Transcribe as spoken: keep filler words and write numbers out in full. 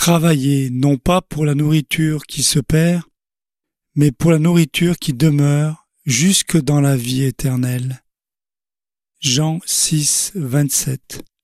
travaillez non pas pour la nourriture qui se perd, mais pour la nourriture qui demeure jusque dans la vie éternelle. Jean six, vingt-sept.